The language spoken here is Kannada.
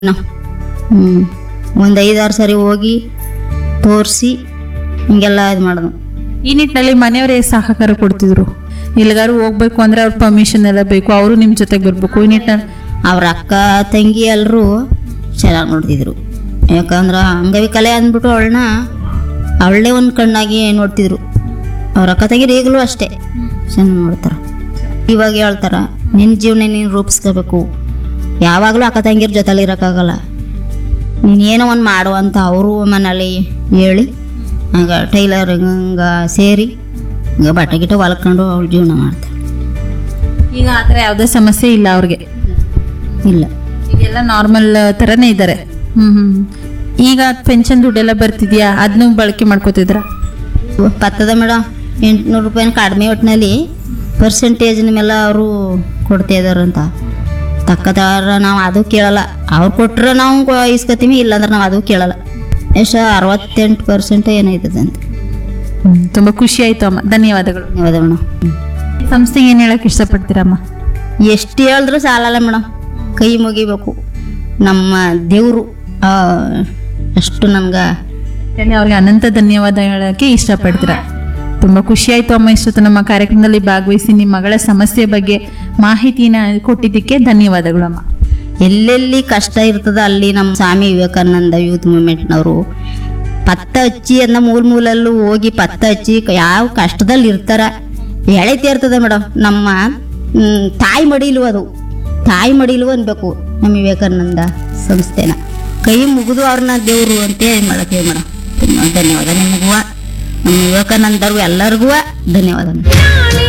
ಹ್ಞೂ ಒಂದು 5-6 ಸರಿ ಹೋಗಿ ತೋರಿಸಿ ಹಿಂಗೆಲ್ಲ ಇದು ಮಾಡೋದು. ಈ ನಿಟ್ಟಿನಲ್ಲಿ ಮನೆಯವರೇ ಸಹಕಾರ ಕೊಡ್ತಿದ್ರು. ಎಲ್ಲಿಗಾರು ಹೋಗ್ಬೇಕು ಅಂದ್ರೆ ಅವ್ರ ಪರ್ಮಿಷನ್ ಎಲ್ಲ ಬೇಕು, ಅವರು ನಿಮ್ಮ ಜೊತೆಗೆ ಬರ್ಬೇಕು. ಈ ನಿಟ್ಟಿನಲ್ಲಿ ಅವ್ರ ಅಕ್ಕ ತಂಗಿ ಎಲ್ಲರೂ ಚೆನ್ನಾಗಿ ನೋಡ್ತಿದ್ರು. ಯಾಕಂದ್ರೆ ಅಂಗವಿಕಲೆ ಅಂದ್ಬಿಟ್ಟು ಅವಳನ್ನೇ ಒಂದು ಕಣ್ಣಾಗಿ ನೋಡ್ತಿದ್ರು. ಅವ್ರ ಅಕ್ಕ ತಂಗಿರು ಈಗಲೂ ಅಷ್ಟೇ ಚೆನ್ನಾಗಿ ನೋಡ್ತಾರೆ. ಇವಾಗ ಹೇಳ್ತಾರ ನಿನ್ನ ಜೀವನ ನೀನು ರೂಪಿಸ್ಕೋಬೇಕು, ಯಾವಾಗಲೂ ಅಕ್ಕ ತಂಗಿರ ಜೊತೆಲಿ ಇರೋಕ್ಕಾಗಲ್ಲ, ನೀನೇನೋ ಒಂದು ಮಾಡು ಅಂತ ಅವರು ಮನೇಲಿ ಹೇಳಿ ಹಂಗೆ ಟೈಲರಿಂಗ್ ಹಂಗೆ ಸೇರಿ ಹಂಗೆ ಬಟ್ಟೆ ಗಿಟ್ಟ ಹೊಲ್ಕೊಂಡು ಅವಳು ಜೀವನ ಮಾಡ್ತಾಳೆ. ಈಗ ಆ ಥರ ಯಾವುದೇ ಸಮಸ್ಯೆ ಇಲ್ಲ ಅವ್ರಿಗೆ, ಇಲ್ಲ ಈಗೆಲ್ಲ ನಾರ್ಮಲ್ ಥರನೇ ಇದ್ದಾರೆ. ಈಗ ಪೆನ್ಷನ್ ದುಡ್ಡೆಲ್ಲ ಬರ್ತಿದ್ಯಾ, ಅದನ್ನು ಬಳಕೆ ಮಾಡ್ಕೋತಿದ್ರ? ಬರ್ತದ ಮೇಡಮ್, 800 ರೂಪಾಯಿನ ಕಡಿಮೆ ಒಟ್ಟಿನಲ್ಲಿ ಪರ್ಸೆಂಟೇಜಿನ ಮೇಲೆ ಅವರು ಕೊಡ್ತಾ ಇದಾರಂತ ತಕ್ಕದಾರ ನಾವು ಅದು ಕೇಳಲ್ಲ. ಅವ್ರು ಕೊಟ್ಟರೆ ನಾವು ಇಸ್ಕೊತೀವಿ, ಇಲ್ಲಾಂದ್ರೆ ನಾವು ಅದು ಕೇಳಲ್ಲ. ಎಷ್ಟು 68% ಏನೈತದೆ ಅಂತ. ತುಂಬ ಖುಷಿ ಆಯ್ತು ಅಮ್ಮ, ಧನ್ಯವಾದಗಳು. ಧನ್ಯವಾದ ಮೇಡಮ್. ಸಂಸ್ಥೆಗೆ ಏನು ಹೇಳಕ್ಕೆ ಇಷ್ಟಪಡ್ತೀರಮ್ಮ? ಎಷ್ಟು ಹೇಳಿದ್ರೂ ಸಾಲಲ್ಲ ಮೇಡಮ್, ಕೈ ಮುಗಿಬೇಕು. ನಮ್ಮ ದೇವರು ಅಷ್ಟು ನಮ್ಗೆ ಹೇಳಿ ಅವ್ರಿಗೆ ಅನಂತ ಧನ್ಯವಾದ ಹೇಳೋಕ್ಕೆ ಇಷ್ಟಪಡ್ತೀರಾ. ತುಂಬ ಖುಷಿ ಆಯಿತು ಅಮ್ಮ, ಇಷ್ಟೊತ್ತು ನಮ್ಮ ಕಾರ್ಯಕ್ರಮದಲ್ಲಿ ಭಾಗವಹಿಸಿ ನಿಮ್ಮ ಮಗಳ ಸಮಸ್ಯೆ ಬಗ್ಗೆ ಮಾಹಿತಿನ ಕೊಟ್ಟಿದ್ದಕ್ಕೆ ಧನ್ಯವಾದಗಳು ಅಮ್ಮ. ಎಲ್ಲೆಲ್ಲಿ ಕಷ್ಟ ಇರ್ತದ ಅಲ್ಲಿ ನಮ್ಮ ಸ್ವಾಮಿ ವಿವೇಕಾನಂದ ಯೂತ್ ಮೂವ್ಮೆಂಟ್ನವರು ಪತ್ತ ಹಚ್ಚಿ ಅದನ್ನ ಮೂಲಲ್ಲೂ ಹೋಗಿ ಪತ್ತ ಹಚ್ಚಿ ಯಾವ ಕಷ್ಟದಲ್ಲಿ ಇರ್ತಾರ ಎಳೆತಿ ಇರ್ತದೆ ಮೇಡಮ್. ನಮ್ಮ ತಾಯಿ ಮಡಿಲು ಅದು, ತಾಯಿ ಮಡಿಲು ಅನ್ಬೇಕು ನಮ್ಮ ವಿವೇಕಾನಂದ ಸಂಸ್ಥೆನ. ಕೈ ಮುಗಿದು ಅವ್ರನ್ನ ದೇವರು ಅಂತ ಮಾಡತ್ತೀವಿ ಮೇಡಮ್. ತುಂಬ ಧನ್ಯವಾದ ನಿಮಗೂ, ನಮ್ಮ ವಿವೇಕಾನಂದರ್ಗೂ ಎಲ್ಲರಿಗೂ ಧನ್ಯವಾದ.